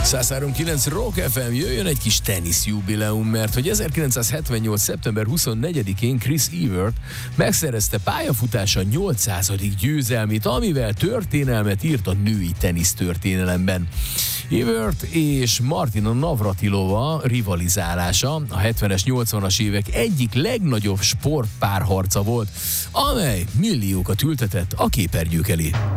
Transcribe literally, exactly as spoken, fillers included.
száz három kilenc Rock ef em, jöjjön egy kis tenisz jubileum, mert hogy ezerkilencszázhetvennyolc szeptember huszonnegyedikén Chris Evert megszerezte pályafutása nyolcszázadik győzelmét, amivel történelmet írt a női tenisz történelemben. Evert és Martina Navratilova rivalizálása a hetvenes, nyolcvanas évek egyik legnagyobb sportpárharca volt, amely milliókat ültetett a képernyők elé.